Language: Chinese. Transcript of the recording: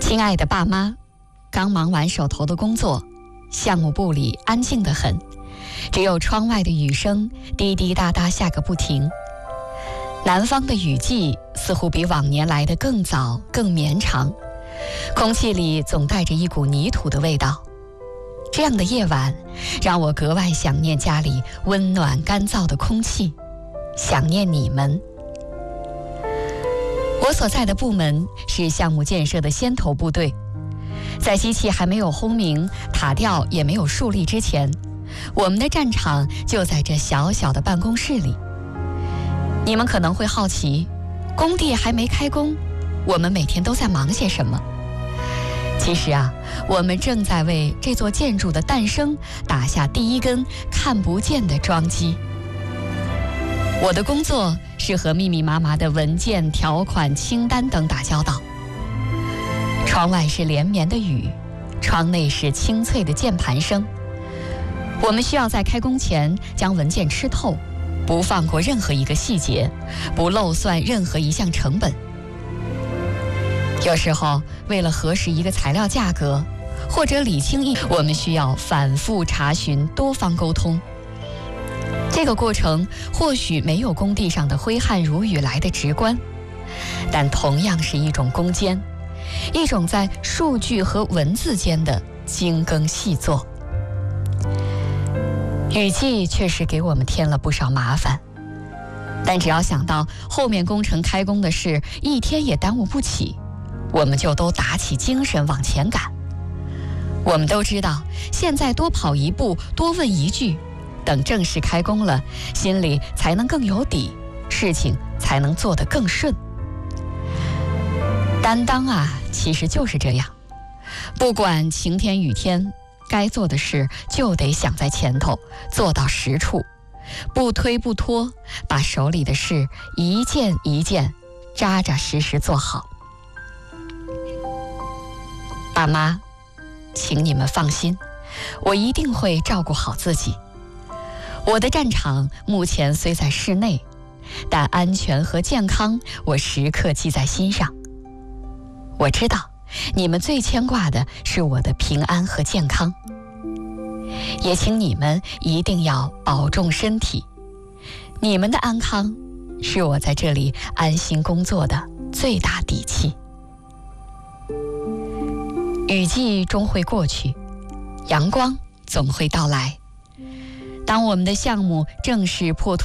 亲爱的爸妈，刚忙完手头的工作，项目部里安静得很，只有窗外的雨声滴滴答答下个不停。南方的雨季似乎比往年来得更早更绵长，空气里总带着一股泥土的味道。这样的夜晚让我格外想念家里温暖干燥的空气，想念你们。我所在的部门是项目建设的先头部队，在机器还没有轰鸣，塔吊也没有竖立之前，我们的战场就在这小小的办公室里。你们可能会好奇，工地还没开工，我们每天都在忙些什么？其实啊，我们正在为这座建筑的诞生打下第一根看不见的桩基。我的工作是和密密麻麻的文件、条款、清单等打交道。窗外是连绵的雨，窗内是清脆的键盘声。我们需要在开工前将文件吃透，不放过任何一个细节，不漏算任何一项成本。有时候为了核实一个材料价格，或者理清我们需要反复查询，多方沟通。这个过程或许没有工地上的挥汗如雨来的直观，但同样是一种攻坚，一种在数据和文字间的精耕细作。雨季确实给我们添了不少麻烦，但只要想到后面工程开工的事一天也耽误不起，我们就都打起精神往前赶。我们都知道，现在多跑一步，多问一句，等正式开工了，心里才能更有底，事情才能做得更顺。担当啊，其实就是这样，不管晴天雨天，该做的事就得想在前头，做到实处，不推不拖，把手里的事一件一件扎扎实实做好。爸妈，请你们放心，我一定会照顾好自己。我的战场目前虽在室内，但安全和健康我时刻记在心上。我知道你们最牵挂的是我的平安和健康，也请你们一定要保重身体。你们的安康是我在这里安心工作的最大底气。雨季终会过去，阳光总会到来。当我们的项目正式破土